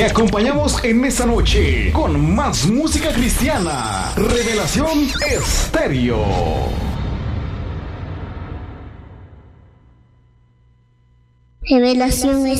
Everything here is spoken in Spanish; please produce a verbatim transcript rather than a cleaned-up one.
Te acompañamos en esta noche con más música cristiana. Revelación Estéreo. Revelación